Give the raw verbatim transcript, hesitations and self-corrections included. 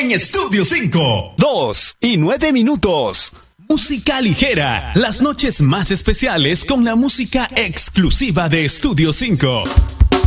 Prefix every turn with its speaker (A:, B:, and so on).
A: en Estudio cinco.
B: Dos y nueve minutos.
A: Música ligera, las noches más especiales con la música exclusiva de Estudio cinco.